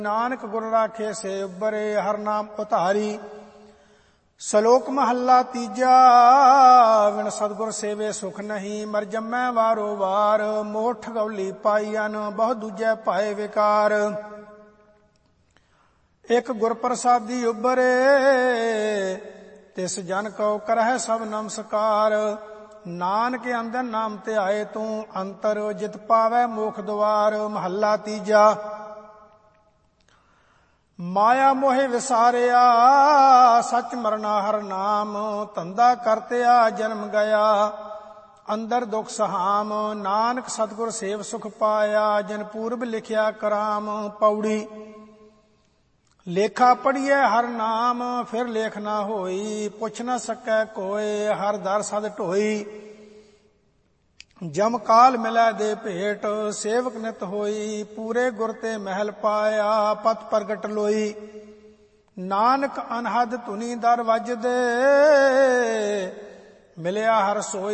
ਨਾਨਕ ਗੁਰ ਰਾਖੇ ਸੇ ਉਬਰੇ ਹਰ ਨਾਮ ਉਧਾਰੀ। ਸ਼ਲੋਕ ਮਹੱਲਾ ਤੀਜਾ। ਵਿਣ ਸਤਿਗੁਰ ਸੇਵੇ ਸੁਖ ਨਹੀਂ, ਮਰ ਜੰਮੈ ਵਾਰੋ ਵਾਰ। ਮੋਹ ਠਗੌਲੀ ਪਾਈਅਨ, ਬਹੁ ਦੂਜੈ ਪਾਏ ਵਿਕਾਰ। ਇਕ ਗੁਰ ਪ੍ਰਸਾਦੀ ਉਬਰੇ, ਤਿਸ ਜਨ ਕਉ ਕਰਹਿ ਸਭ ਨਮਸਕਾਰ। ਨਾਨਕ ਅੰਦਨ ਨਾਮ ਧਿਆਏ ਤੂੰ, ਅੰਤਰ ਜਿਤ ਪਾਵੈ ਮੋਖ ਦੁਆਰ। ਮਹੱਲਾ ਤੀਜਾ। ਮਾਇਆ ਮੋਹਿ ਵਿਸਾਰਿਆ, ਸੱਚ ਮਰਨਾ ਹਰ ਨਾਮ। ਧੰਦਾ ਕਰਤਿਆ ਜਨਮ ਗਿਆ, ਅੰਦਰ ਦੁਖ ਸਹਾਮ। ਨਾਨਕ ਸਤਿਗੁਰ ਸੇਵ ਸੁਖ ਪਾਇਆ, ਜਿਨ ਪੂਰਬ ਲਿਖਿਆ ਕਰਾਮ। ਪੌੜੀ। ਲੇਖਾ ਪੜੀਐ ਹਰ ਨਾਮ, ਫਿਰ ਲੇਖ ਨਾ ਹੋਈ। ਪੁੱਛ ਨਾ ਸਕੈ ਕੋਇ, ਹਰ ਦਰ ਸਦ ਢੋਈ। ਜਮ ਕਾਲ ਮਿਲੈ ਦੇ ਭੇਟ, ਸੇਵਕ ਨਿਤ ਹੋਈ। ਪੂਰੇ ਗੁਰ ਤੇ ਮਹਿਲ ਪਾਇਆ, ਪਤ ਪ੍ਰਗਟ ਲੋਈ। ਨਾਨਕ ਅਨਹਦ ਧੁਨੀ ਦਰ ਵੱਜਦੇ, ਮਿਲਿਆ ਹਰ ਸੋਈ।